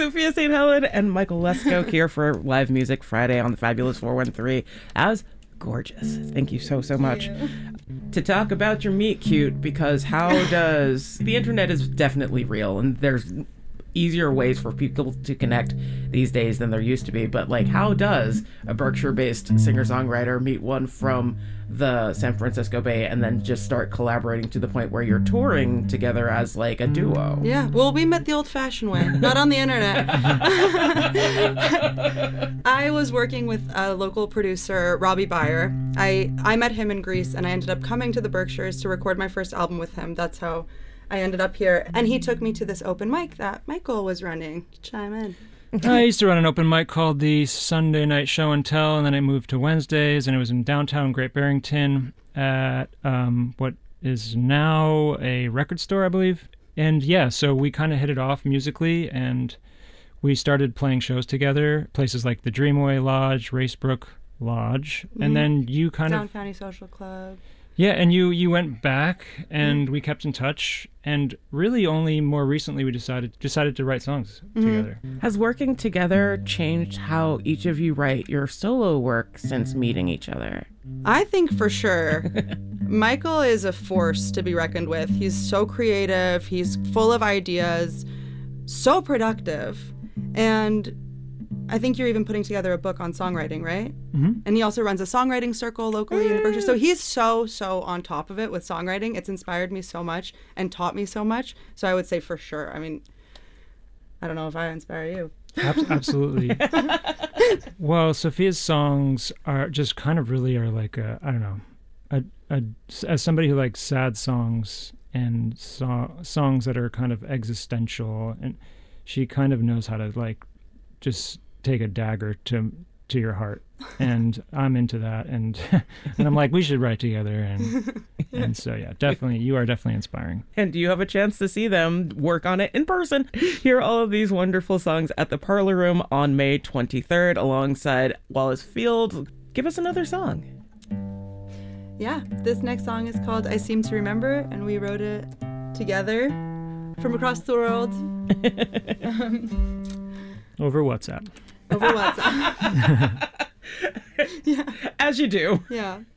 Sophia St. Helen and Michael Lesko here for Live Music Friday on the Fabulous 413. As gorgeous. Thank you so much. To talk about your meet cute, because how does... The internet is definitely real, and there's easier ways for people to connect these days than there used to be, but like, how does a Berkshire-based singer-songwriter meet one from the San Francisco Bay and then just start collaborating to the point where you're touring together as like a duo? Yeah, well, we met the old-fashioned way, not on the internet. I was working with a local producer, Robbie Byer. I met him in Greece, and I ended up coming to the Berkshires to record my first album with him. That's how I ended up here. And he took me to this open mic that Michael was running. Chime in. I used to run an open mic called the Sunday Night Show and Tell, and then I moved to Wednesdays, and it was in downtown Great Barrington at what is now a record store, I believe. And yeah, so we kind of hit it off musically, and we started playing shows together, places like the Dreamaway Lodge, Racebrook Lodge, and then you kind Down of... County Social Club. Yeah, and you went back, and we kept in touch, and really only more recently we decided to write songs together. Has working together changed how each of you write your solo work since meeting each other? I think for sure. Michael is a force to be reckoned with. He's so creative, he's full of ideas, so productive, and I think you're even putting together a book on songwriting, right? Mm-hmm. And he also runs a songwriting circle locally in the Berkshire. So he's so on top of it with songwriting. It's inspired me so much and taught me so much. So I would say for sure. I mean, I don't know if I inspire you. Absolutely. Well, Sophia's songs are just kind of really are like I don't know, as somebody who likes sad songs and songs that are kind of existential, and she kind of knows how to like just take a dagger to your heart, and I'm into that, and and I'm like, we should write together, and so yeah, definitely, you are definitely inspiring. And you have a chance to see them work on it in person. Hear all of these wonderful songs at the Parlor Room on May 23rd alongside Wallace Field. Give us another song. Yeah, this next song is called I Seem to Remember, and we wrote it together from across the world. Over WhatsApp. Over WhatsApp. Yeah. As you do. Yeah.